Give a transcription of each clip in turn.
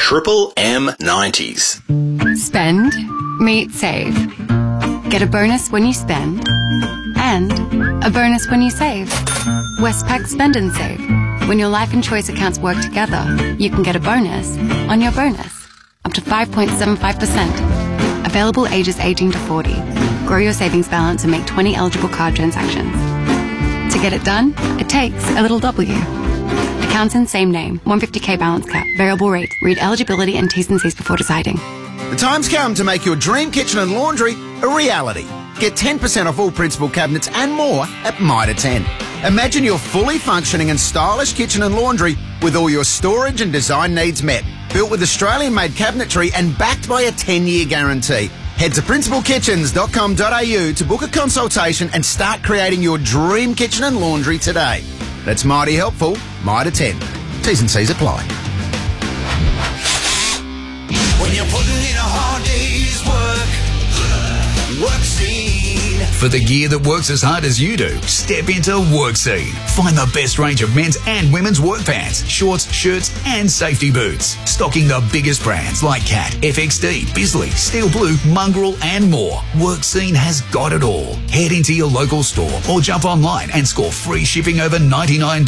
Triple M 90s. Spend, meet, save. Get a bonus when you spend and a bonus when you save. Westpac Spend and Save. When your life and choice accounts work together, you can get a bonus on your bonus. Up to 5.75%. Available ages 18 to 40. Grow your savings balance and make 20 eligible card transactions. To get it done, it takes a little W. Accounts in same name. 150k balance cap. Variable rate. Read eligibility and T's and C's before deciding. The time's come to make your dream kitchen and laundry a reality. Get 10% off all Principal cabinets and more at Mitre 10. Imagine your fully functioning and stylish kitchen and laundry with all your storage and design needs met. Built with Australian-made cabinetry and backed by a 10-year guarantee. Head to principalkitchens.com.au to book a consultation and start creating your dream kitchen and laundry today. That's mighty helpful. Mitre 10. T's and C's apply. When you're putting in a hard day's work scene. For the gear that works as hard as you do, step into WorkScene. Find the best range of men's and women's work pants, shorts, shirts and safety boots. Stocking the biggest brands like Cat, FXD, Bisley, Steel Blue, Mongrel and more. WorkScene has got it all. Head into your local store or jump online and score free shipping over $99.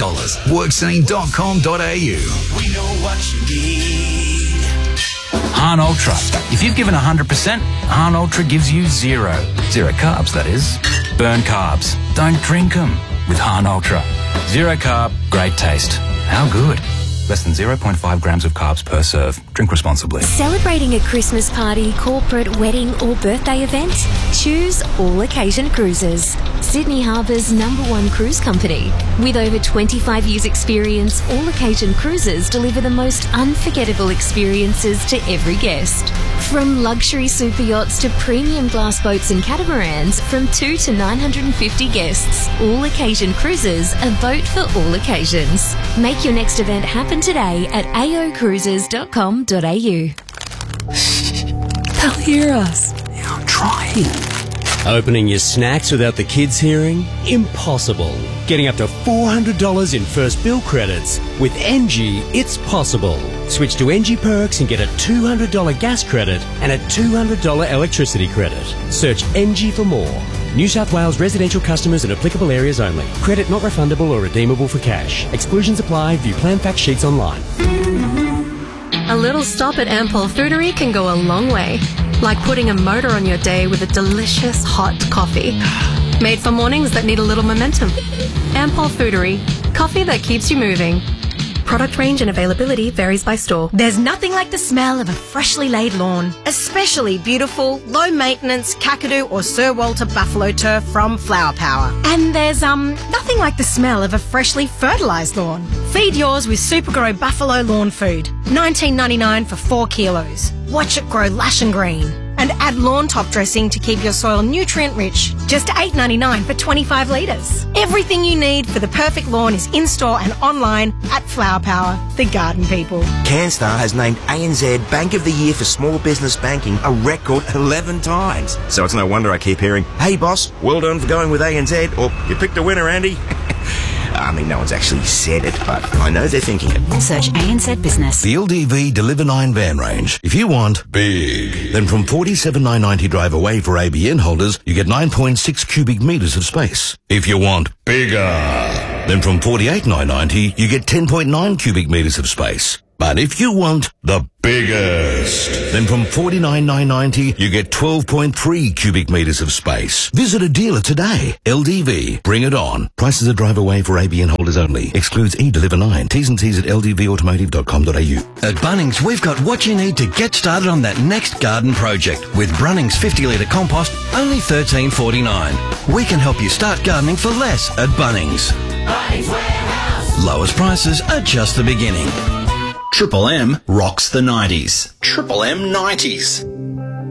Workscene.com.au. We know what you need. Hahn Ultra. If you've given 100%, Hahn Ultra gives you zero. Zero carbs, that is. Burn carbs. Don't drink them with Hahn Ultra. Zero carb, great taste. How good? Less than 0.5 grams of carbs per serve. Drink responsibly. Celebrating a Christmas party, corporate, wedding or birthday event? Choose All Occasion Cruises. Sydney Harbour's #1 cruise company. With over 25 years experience, All Occasion Cruises deliver the most unforgettable experiences to every guest. From luxury super yachts to premium glass boats and catamarans, from 2 to 950 guests, All Occasion Cruises, a boat for all occasions. Make your next event happen today at aocruises.com.au. They'll hear us. I'm trying. Opening your snacks without the kids hearing? Impossible. Getting up to $400 in first bill credits. With NG, it's possible. Switch to NG Perks and get a $200 gas credit and a $200 electricity credit. Search NG for more. New South Wales residential customers in applicable areas only. Credit not refundable or redeemable for cash. Exclusions apply. View plan fact sheets online. A little stop at Ampol Foodery can go a long way. Like putting a motor on your day with a delicious hot coffee. Made for mornings that need a little momentum. Ampol Foodery. Coffee that keeps you moving. Product range and availability varies by store. There's nothing like the smell of a freshly laid lawn. Especially beautiful, low-maintenance Kakadu or Sir Walter buffalo turf from Flower Power. And there's nothing like the smell of a freshly fertilised lawn. Feed yours with Supergrow Buffalo Lawn Food. $19.99 for 4 kilos. Watch it grow lush and green. And add lawn top dressing to keep your soil nutrient-rich. Just $8.99 for 25 litres. Everything you need for the perfect lawn is in-store and online at Flower Power, the garden people. CanStar has named ANZ Bank of the Year for Small Business Banking a record 11 times. So it's no wonder I keep hearing, "Hey boss, well done for going with ANZ," or "You picked a winner, Andy." I mean, no one's actually said it, but I know they're thinking it. Search ANZ Business. The LDV Deliver 9 van range. If you want big, then from $47,990 drive away for ABN holders, you get 9.6 cubic metres of space. If you want bigger, then from $48,990 you get 10.9 cubic metres of space. But if you want the biggest, then from $49,990 you get 12.3 cubic metres of space. Visit a dealer today. LDV, bring it on. Prices are drive away for ABN holders only. Excludes eDeliver 9. T's and C's at ldvautomotive.com.au. At Bunnings, we've got what you need to get started on that next garden project. With Brunnings 50-litre compost, only $13.49. We can help you start gardening for less at Bunnings. Bunnings Warehouse. Lowest prices are just the beginning. Triple M rocks the 90s. Triple M 90s.